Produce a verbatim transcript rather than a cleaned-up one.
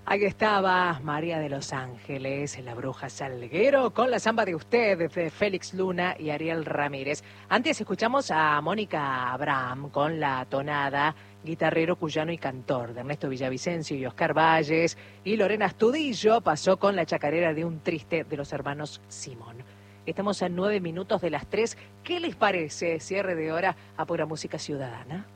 Ahí estaba María de los Ángeles, la bruja Salguero, con la samba de usted, de Félix Luna y Ariel Ramírez. Antes escuchamos a Mónica Abraham con la tonada Guitarrero, Cuyano y Cantor, de Ernesto Villavicencio y Oscar Valles. Y Lorena Astudillo pasó con la chacarera de Un Triste, de los hermanos Simón. Estamos a nueve minutos de las tres. ¿Qué les parece? Cierre de hora a Pura Música Ciudadana.